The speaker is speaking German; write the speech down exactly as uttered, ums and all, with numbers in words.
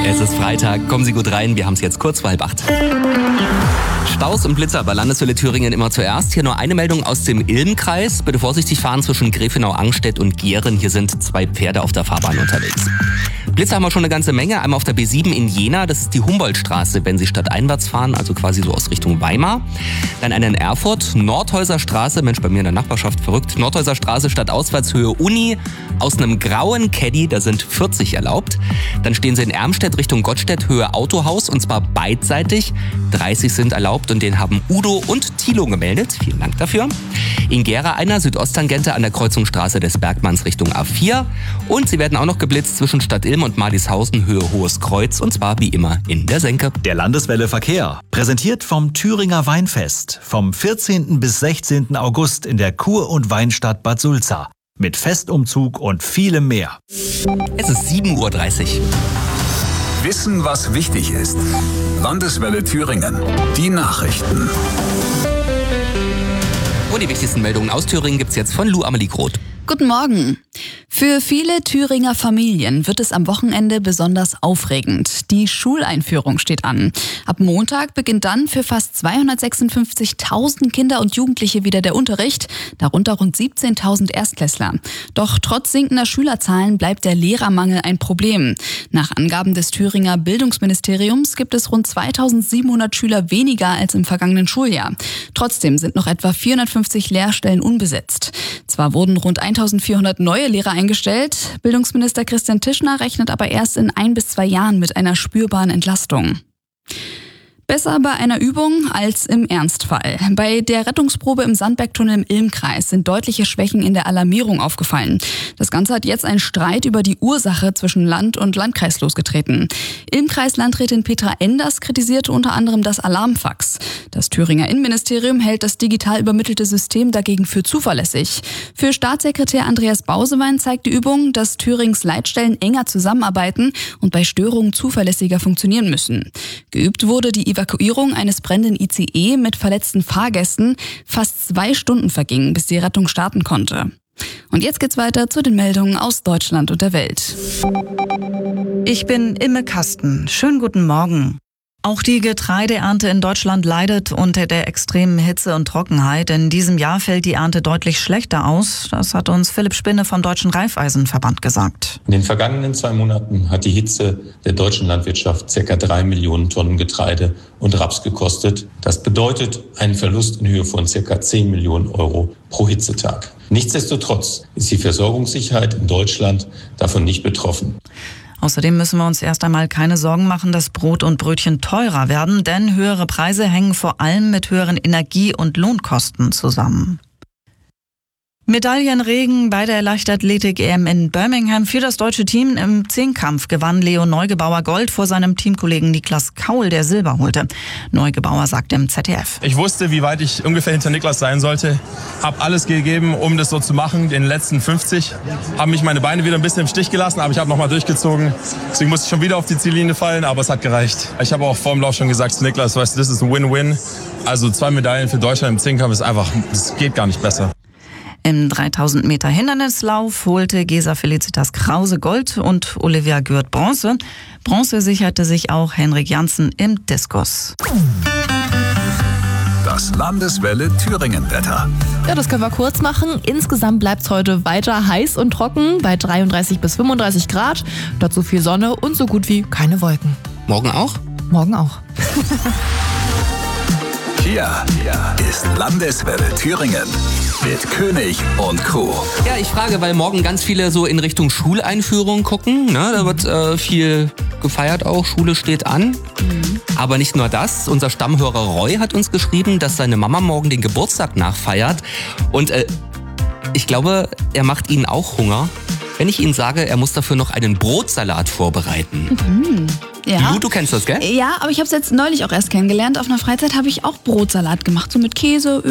Es ist Freitag, kommen Sie gut rein, wir haben es jetzt kurz vor halb acht. Staus und Blitzer bei Landeswelle Thüringen immer zuerst. Hier nur eine Meldung aus dem Ilm-Kreis. Bitte vorsichtig fahren zwischen Grefenau-Angstedt und Gieren. Hier sind zwei Pferde auf der Fahrbahn unterwegs. Blitzer haben wir schon eine ganze Menge. Einmal auf der B sieben in Jena, das ist die Humboldtstraße, wenn Sie stadteinwärts fahren, also quasi so aus Richtung Weimar. Dann einen in Erfurt, Nordhäuser Straße, Mensch, bei mir in der Nachbarschaft, verrückt. Nordhäuser Straße, stadtauswärts, Höhe Uni. Aus einem grauen Caddy, da sind vierzig erlaubt. Dann stehen Sie in Ermstedt Richtung Gottstedt, Höhe Autohaus, und zwar beidseitig. dreißig sind erlaubt und den haben Udo und Thilo gemeldet. Vielen Dank dafür. In Gera einer Südosttangente an der Kreuzungsstraße des Bergmanns Richtung A vier. Und sie werden auch noch geblitzt zwischen Stadt Ilm und Madishausen, Höhe Hohes Kreuz, und zwar wie immer in der Senke. Der Landeswelle Verkehr, präsentiert vom Thüringer Weinfest, vom vierzehnten bis sechzehnten August in der Kur- und Weinstadt Bad Sulza. Mit Festumzug und vielem mehr. Es ist sieben Uhr dreißig. Wissen, was wichtig ist. Landeswelle Thüringen. Die Nachrichten. Und die wichtigsten Meldungen aus Thüringen gibt's jetzt von Lou Amelie Groth. Guten Morgen. Für viele Thüringer Familien wird es am Wochenende besonders aufregend. Die Schuleinführung steht an. Ab Montag beginnt dann für fast zweihundertsechsundfünfzigtausend Kinder und Jugendliche wieder der Unterricht, darunter rund siebzehntausend Erstklässler. Doch trotz sinkender Schülerzahlen bleibt der Lehrermangel ein Problem. Nach Angaben des Thüringer Bildungsministeriums gibt es rund zweitausendsiebenhundert Schüler weniger als im vergangenen Schuljahr. Trotzdem sind noch etwa vierhundertfünfzig Lehrstellen unbesetzt. Zwar wurden rund eintausendvierhundert neue Lehrer eingestellt, Bildungsminister Christian Tischner rechnet aber erst in ein bis zwei Jahren mit einer spürbaren Entlastung. Besser bei einer Übung als im Ernstfall. Bei der Rettungsprobe im Sandbergtunnel im Ilm-Kreis sind deutliche Schwächen in der Alarmierung aufgefallen. Das Ganze hat jetzt einen Streit über die Ursache zwischen Land und Landkreis losgetreten. Ilm-Kreis-Landrätin Petra Enders kritisierte unter anderem das Alarmfax. Das Thüringer Innenministerium hält das digital übermittelte System dagegen für zuverlässig. Für Staatssekretär Andreas Bausewein zeigt die Übung, dass Thürings Leitstellen enger zusammenarbeiten und bei Störungen zuverlässiger funktionieren müssen. Geübt wurde die Evakuierung eines brennenden I C E mit verletzten Fahrgästen. Fast zwei Stunden vergingen, bis die Rettung starten konnte. Und jetzt geht's weiter zu den Meldungen aus Deutschland und der Welt. Ich bin Imme Kasten. Schönen guten Morgen. Auch die Getreideernte in Deutschland leidet unter der extremen Hitze und Trockenheit. In diesem Jahr fällt die Ernte deutlich schlechter aus. Das hat uns Philipp Spinne vom Deutschen Reifeisenverband gesagt. In den vergangenen zwei Monaten hat die Hitze der deutschen Landwirtschaft ca. drei Millionen Tonnen Getreide und Raps gekostet. Das bedeutet einen Verlust in Höhe von ca. zehn Millionen Euro pro Hitzetag. Nichtsdestotrotz ist die Versorgungssicherheit in Deutschland davon nicht betroffen. Außerdem müssen wir uns erst einmal keine Sorgen machen, dass Brot und Brötchen teurer werden, denn höhere Preise hängen vor allem mit höheren Energie- und Lohnkosten zusammen. Medaillenregen bei der Leichtathletik-E M in Birmingham. Für das deutsche Team im Zehnkampf gewann Leo Neugebauer Gold vor seinem Teamkollegen Niklas Kaul, der Silber holte. Neugebauer sagte im Z D F: Ich wusste, wie weit ich ungefähr hinter Niklas sein sollte. Hab alles gegeben, um das so zu machen. In den letzten fünfzig haben mich meine Beine wieder ein bisschen im Stich gelassen, aber ich habe nochmal durchgezogen. Deswegen musste ich schon wieder auf die Ziellinie fallen, aber es hat gereicht. Ich habe auch vor dem Lauf schon gesagt zu Niklas, weißt du, das ist ein Win-Win. Also zwei Medaillen für Deutschland im Zehnkampf ist einfach, es geht gar nicht besser. Im dreitausend Meter Hindernislauf holte Gesa Felicitas Krause Gold und Olivia Gürt Bronze. Bronze sicherte sich auch Henrik Janssen im Diskus. Das Landeswelle Thüringen-Wetter. Ja, das können wir kurz machen. Insgesamt bleibt es heute weiter heiß und trocken bei dreiunddreißig bis fünfunddreißig Grad. Dazu viel Sonne und so gut wie keine Wolken. Morgen auch? Morgen auch. Hier ist Landeswelle Thüringen mit König und Co. Ja, ich frage, weil morgen ganz viele so in Richtung Schuleinführung gucken. Ne? Da wird äh, viel gefeiert auch, Schule steht an. Mhm. Aber nicht nur das, unser Stammhörer Roy hat uns geschrieben, dass seine Mama morgen den Geburtstag nachfeiert. Und äh, ich glaube, er macht Ihnen auch Hunger, wenn ich Ihnen sage, er muss dafür noch einen Brotsalat vorbereiten. Mhm. Ja. Lu, du kennst das, gell? Ja, aber ich habe es jetzt neulich auch erst kennengelernt. Auf einer Freizeit habe ich auch Brotsalat gemacht, so mit Käse,